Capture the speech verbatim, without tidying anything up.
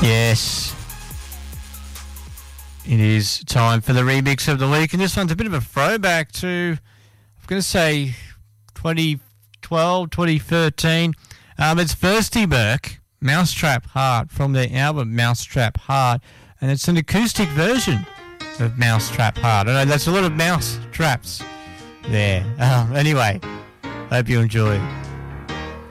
Yes. It is time for the remix of the week, and this one's a bit of a throwback to, I'm going to say, twenty twelve, twenty thirteen. Um, it's Thirsty Burke, Mousetrap Heart, from their album Mousetrap Heart, and it's an acoustic version of Mousetrap Heart. I know that's a lot of mouse traps there. Um, anyway, hope you enjoy.